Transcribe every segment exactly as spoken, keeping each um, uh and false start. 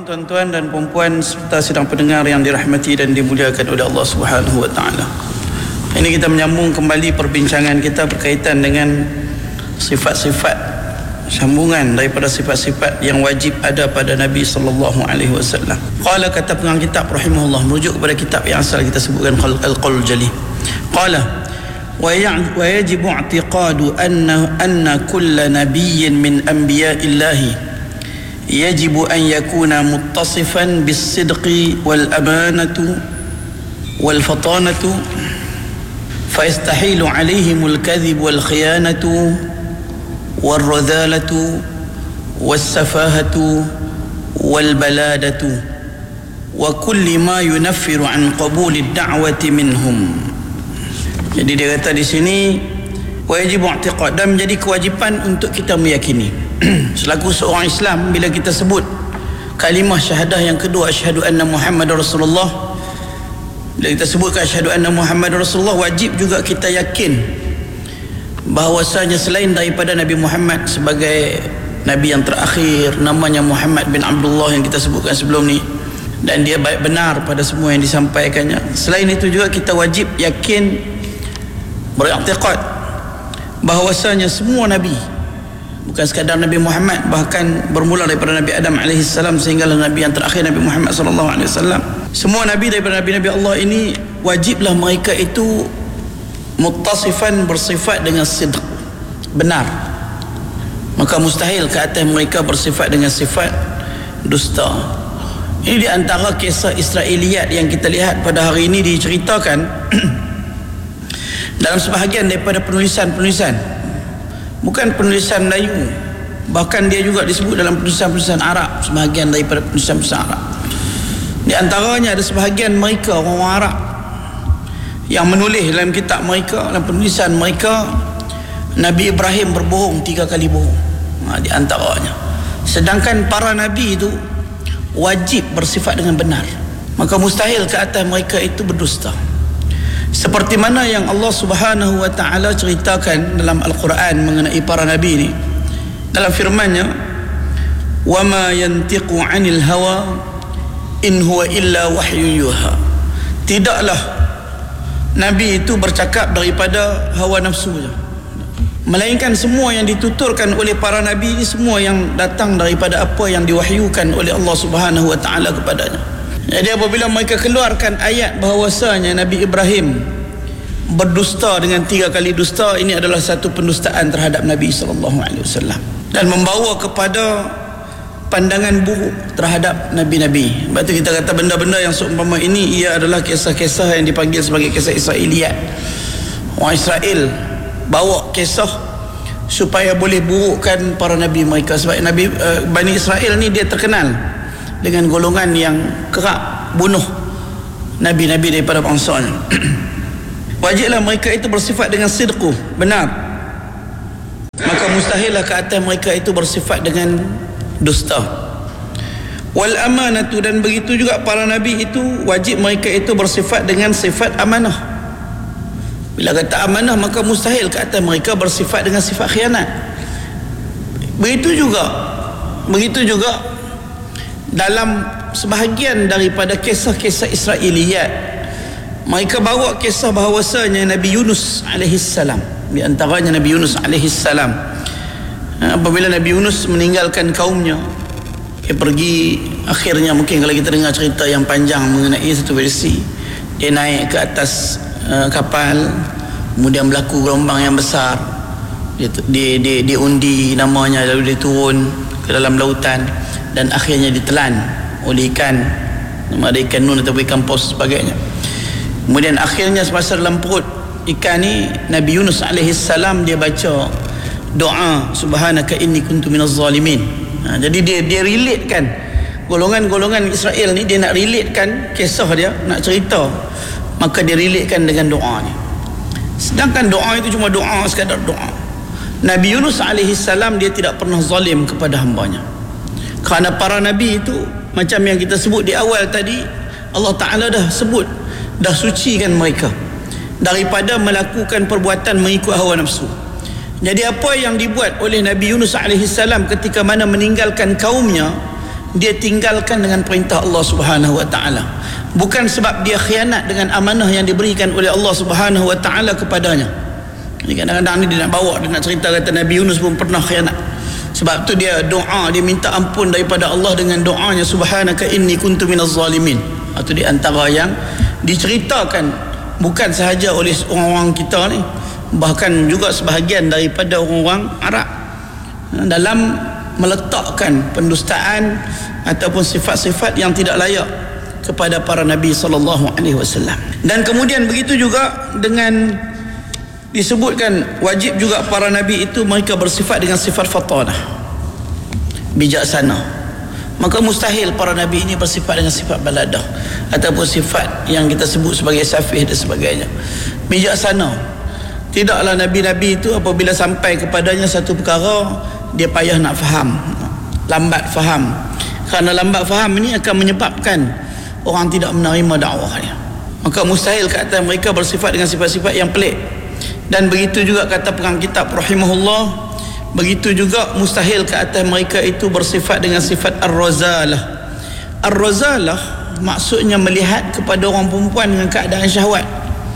Tuan-tuan dan puan-puan serta sidang pendengar yang dirahmati dan dimuliakan oleh Allah Subhanahu wa taala. Ini kita menyambung kembali perbincangan kita berkaitan dengan sifat-sifat sambungan daripada sifat-sifat yang wajib ada pada Nabi sallallahu alaihi wasallam. Qala, kata pengarang kitab rahimahullah, merujuk kepada kitab yang asal kita sebutkan Al-Qaul Jali. Qala wa yajibu i'tiqadu anna anna kulla nabiyyin min anbiya'illahi يجب أن يكون متصفا بالصدق والأمانة والفطانة فيستحيل عليهم الكذب والخيانة والرذالة والسفاهة والبلادة وكل ما ينفر عن قبول الدعوة منهم. Jadi dia kata di sini wajib i'tiqad, dan menjadi kewajipan untuk kita meyakini selaku seorang Islam, bila kita sebut kalimah syahadah yang kedua, asyhadu anna Muhammadar Rasulullah, bila kita sebutkan asyhadu anna Muhammadar Rasulullah, wajib juga kita yakin bahawasanya selain daripada Nabi Muhammad sebagai Nabi yang terakhir, namanya Muhammad bin Abdullah yang kita sebutkan sebelum ni, dan dia baik benar pada semua yang disampaikannya. Selain itu juga kita wajib yakin, beriktikad bahawasanya semua Nabi, bukan sekadar Nabi Muhammad, bahkan bermula daripada Nabi Adam alaihi salam sehinggalah Nabi yang terakhir Nabi Muhammad sallallahu alaihi wasallam, semua Nabi daripada Nabi-Nabi Allah ini wajiblah mereka itu muttasifan, bersifat dengan sidq, benar. Maka mustahil ke atas mereka bersifat dengan sifat dusta. Ini di antara kisah Israiliyat yang kita lihat pada hari ini diceritakan dalam sebahagian daripada penulisan-penulisan, bukan penulisan Melayu, bahkan dia juga disebut dalam penulisan-penulisan Arab, sebahagian daripada penulisan-penulisan Arab. Di antaranya ada sebahagian mereka, orang Arab, yang menulis dalam kitab mereka, dalam penulisan mereka, Nabi Ibrahim berbohong tiga kali bohong, ha, di antaranya. Sedangkan para Nabi itu wajib bersifat dengan benar, maka mustahil ke atas mereka itu berdusta. Seperti mana yang Allah Subhanahu wa taala ceritakan dalam Al-Quran mengenai para nabi ini, dalam firman-Nya, "Wa ma yantiqu 'anil hawa in huwa illa wahyun yuha." Tidaklah nabi itu bercakap daripada hawa nafsunya, melainkan semua yang dituturkan oleh para nabi ini semua yang datang daripada apa yang diwahyukan oleh Allah Subhanahu wa taala kepadanya. Jadi apabila mereka keluarkan ayat bahawasanya Nabi Ibrahim berdusta dengan tiga kali dusta, ini adalah satu pendustaan terhadap Nabi sallallahu alaihi wasallam dan membawa kepada pandangan buruk terhadap nabi-nabi. Sebab itu kita kata benda-benda yang seumpama ini ia adalah kisah-kisah yang dipanggil sebagai kisah Israiliyat. Orang Israel bawa kisah supaya boleh burukkan para nabi mereka, sebab Nabi uh, Bani Israel ni dia terkenal dengan golongan yang kerap bunuh nabi-nabi daripada bangsanya. Wajiblah mereka itu bersifat dengan sidqu, benar. Maka mustahillah ke atas mereka itu bersifat dengan dusta. Wal amanatu, dan begitu juga para nabi itu wajib mereka itu bersifat dengan sifat amanah. Bila kata amanah, maka mustahil ke atas mereka bersifat dengan sifat khianat. Begitu juga begitu juga dalam sebahagian daripada kisah-kisah Israiliyat, mereka bawa kisah bahawasanya Nabi Yunus alaihi salam, di antaranya Nabi Yunus alaihi salam, apabila Nabi Yunus meninggalkan kaumnya, dia pergi, akhirnya mungkin kalau kita dengar cerita yang panjang mengenai satu versi, dia naik ke atas uh, kapal, kemudian berlaku gelombang yang besar, dia, dia, dia, dia undi namanya, lalu dia turun ke dalam lautan dan akhirnya ditelan oleh ikan, nama ada ikan nun atau ikan paus sebagainya. Kemudian akhirnya semasa dalam perut ikan ni, Nabi Yunus alaihi salam dia baca doa subhanaka inni kuntu minaz zalimin. Ha, jadi dia dia relate kan golongan-golongan Israel ni, dia nak relate kan kisah dia, nak cerita, maka dia relate kan dengan doa ni. Sedangkan doa itu cuma doa, sekadar doa. Nabi Yunus alaihi salam dia tidak pernah zalim kepada hambanya. Kerana para nabi itu macam yang kita sebut di awal tadi, Allah Ta'ala dah sebut, dah sucikan mereka daripada melakukan perbuatan mengikut hawa nafsu. Jadi apa yang dibuat oleh Nabi Yunus alaihi salam ketika mana meninggalkan kaumnya, dia tinggalkan dengan perintah Allah Subhanahu wa taala. Bukan sebab dia khianat dengan amanah yang diberikan oleh Allah Subhanahu wa taala kepadanya. Ini kadang-kadang ni dia nak bawa, dia nak cerita kata Nabi Yunus pun pernah khianat. Sebab tu dia doa, dia minta ampun daripada Allah dengan doanya, subhanaka inni kuntu minaz zalimin. Itu di antara yang diceritakan bukan sahaja oleh orang-orang kita ni, bahkan juga sebahagian daripada orang-orang Arab dalam meletakkan pendustaan ataupun sifat-sifat yang tidak layak kepada para nabi sallallahu alaihi wasallam. Dan kemudian begitu juga dengan disebutkan wajib juga para nabi itu mereka bersifat dengan sifat fatanah, bijaksana. Maka mustahil para nabi ini bersifat dengan sifat baladah ataupun sifat yang kita sebut sebagai safih dan sebagainya. Bijaksana. Tidaklah nabi-nabi itu apabila sampai kepadanya satu perkara dia payah nak faham, lambat faham. Kerana lambat faham ini akan menyebabkan orang tidak menerima dakwahnya. Maka mustahil ke atas mereka bersifat dengan sifat-sifat yang pelik. Dan begitu juga kata perang kitab rahimahullah, begitu juga mustahil ke atas mereka itu bersifat dengan sifat ar-razalah. Ar-razalah maksudnya melihat kepada orang perempuan dengan keadaan syahwat.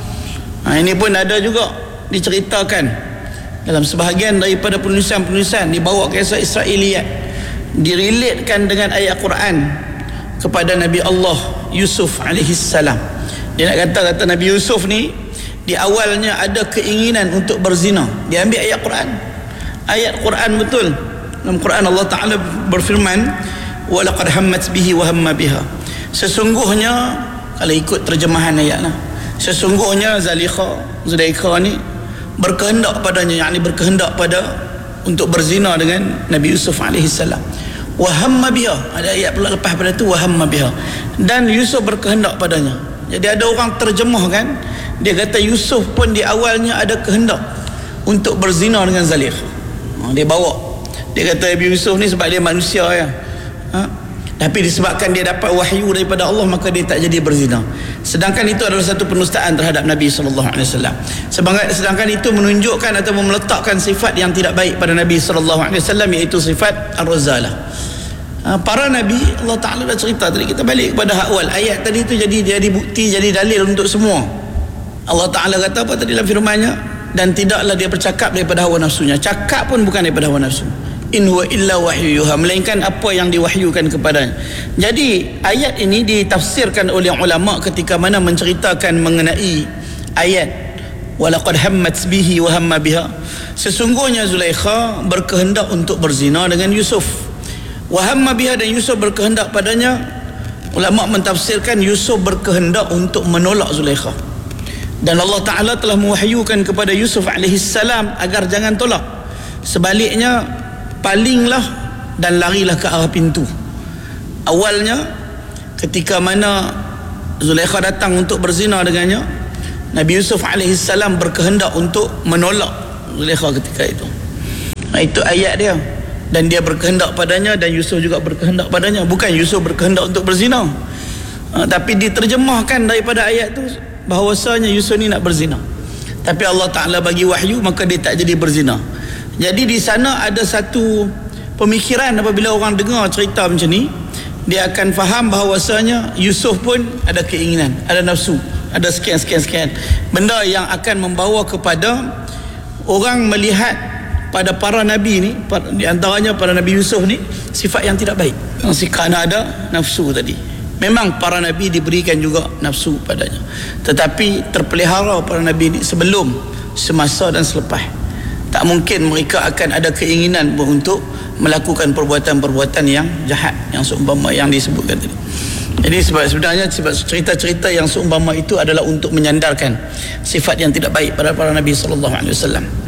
Ha, ini pun ada juga diceritakan dalam sebahagian daripada penulisan-penulisan, dibawa kisah Israiliyat, direlatekan dengan ayat Quran kepada Nabi Allah Yusuf alaihi salam. Dia nak kata kata Nabi Yusuf ni di awalnya ada keinginan untuk berzina. Dia ambil ayat Quran. Ayat Quran betul. Dalam Quran Allah Taala berfirman, "Wa laqad hammat bihi wa hamma biha." Sesungguhnya, kalau ikut terjemahan ayatlah, sesungguhnya Zalikha, Zulaikha ni berkehendak padanya, yakni berkehendak pada untuk berzina dengan Nabi Yusuf alaihi salam. Wa hamma biha, ada ayat pula lepas pada tu, wa hamma biha, dan Yusuf berkehendak padanya. Jadi ada orang terjemahkan, dia kata Yusuf pun di awalnya ada kehendak untuk berzina dengan Zalikha. Dia bawa, dia kata Nabi Yusuf ni sebab dia manusia ya, ha? Tapi disebabkan dia dapat wahyu daripada Allah, maka dia tak jadi berzina. Sedangkan itu adalah satu penustaan terhadap Nabi sallallahu alaihi wasallam. Sedangkan itu menunjukkan atau meletakkan sifat yang tidak baik pada Nabi sallallahu alaihi wasallam, iaitu sifat ar-razalah. Para nabi Allah Taala dah cerita tadi, kita balik kepada awal ayat tadi itu jadi jadi bukti, jadi dalil untuk semua. Allah Taala kata apa tadi dalam firman-Nya? Dan tidaklah dia bercakap daripada hawa nafsunya. Cakap pun bukan daripada hawa nafsu. In huwa illa wahyu yuha, melainkan apa yang diwahyukan kepadanya. Jadi ayat ini ditafsirkan oleh ulama ketika mana menceritakan mengenai ayat walaqad hammat bihi wa hamma biha. Sesungguhnya Zulaikha berkehendak untuk berzina dengan Yusuf. Wa hamma biha, dan Yusuf berkehendak padanya. Ulama mentafsirkan Yusuf berkehendak untuk menolak Zulaikha. Dan Allah Taala telah mewahyukan kepada Yusuf alaihi salam agar jangan tolak. Sebaliknya, palinglah dan larilah ke arah pintu. Awalnya ketika mana Zulaikha datang untuk berzina dengannya, Nabi Yusuf alaihi salam berkehendak untuk menolak Zulaikha ketika itu. Nah, itu ayat dia. Dan dia berkehendak padanya, dan Yusuf juga berkehendak padanya. Bukan Yusuf berkehendak untuk berzina, ha, tapi diterjemahkan daripada ayat tu bahawasanya Yusuf ni nak berzina. Tapi Allah Ta'ala bagi wahyu, maka dia tak jadi berzina. Jadi di sana ada satu pemikiran, apabila orang dengar cerita macam ni, dia akan faham bahawasanya Yusuf pun ada keinginan, ada nafsu, ada sekian-sekian-sekian benda yang akan membawa kepada orang melihat pada para nabi ni, di antaranya para Nabi Yusuf ni, sifat yang tidak baik. Kerana ada nafsu tadi. Memang para nabi diberikan juga nafsu padanya, tetapi terpelihara para nabi ni sebelum, semasa dan selepas. Tak mungkin mereka akan ada keinginan untuk melakukan perbuatan-perbuatan yang jahat, yang seumpama yang disebutkan tadi. Jadi sebab sebenarnya sebab cerita-cerita yang seumpama itu adalah untuk menyandarkan sifat yang tidak baik pada para nabi sallallahu alaihi wasallam.